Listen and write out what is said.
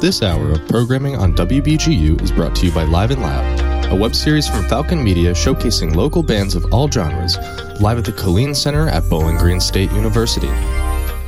This hour of programming on WBGU is brought to you by Live and Loud, a web series from Falcon Media showcasing local bands of all genres, live at the Killeen Center at Bowling Green State University.